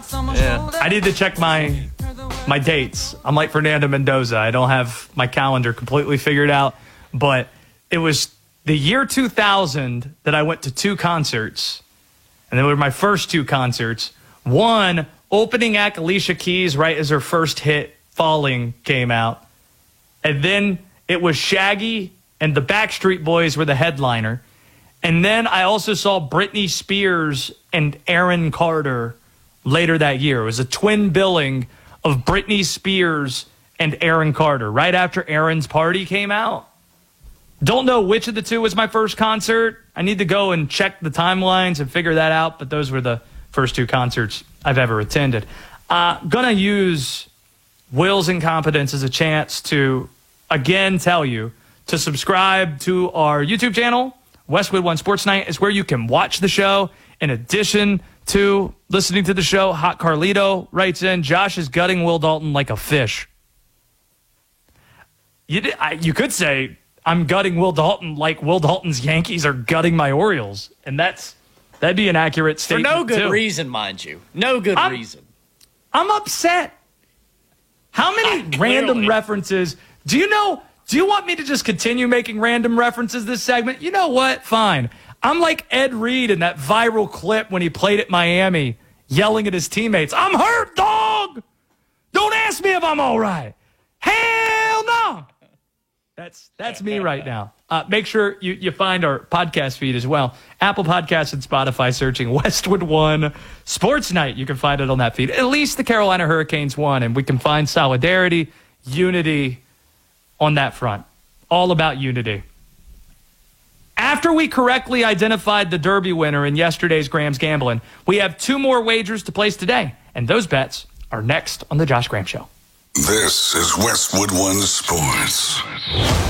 Yeah. I need to check my dates. I'm like Fernando Mendoza. I don't have my calendar completely figured out, but it was the year 2000 that I went to 2 concerts, and they were my first 2 concerts. One, opening act Alicia Keys right as her first hit, Falling, came out. And then it was Shaggy and the Backstreet Boys were the headliner. And then I also saw Britney Spears and Aaron Carter later that year. It was a twin billing of Britney Spears and Aaron Carter right after Aaron's Party came out. Don't know which of the 2 was my first concert. I need to go and check the timelines and figure that out, but those were the first 2 concerts I've ever attended. Gonna use Will's incompetence as a chance to, again, tell you to subscribe to our YouTube channel. Westwood One Sports Night is where you can watch the show. In addition to listening to the show, Hot Carlito writes in, Josh is gutting Will Dalton like a fish. You could say, I'm gutting Will Dalton like Will Dalton's Yankees are gutting my Orioles. And that'd be an accurate statement, for no good too. reason, mind you. No good reason. I'm upset. How many random references? Do you want me to just continue making random references this segment? You know what? Fine. I'm like Ed Reed in that viral clip when he played at Miami, yelling at his teammates, I'm hurt, dog! Don't ask me if I'm all right. Hell no! That's me right now. Make sure you find our podcast feed as well. Apple Podcasts and Spotify, searching Westwood One Sports Night. You can find it on that feed. At least the Carolina Hurricanes won, and we can find solidarity, unity on that front. All about unity. After we correctly identified the Derby winner in yesterday's Graham's Gambling, we have 2 more wagers to place today, and those bets are next on the Josh Graham Show. This is Westwood One Sports.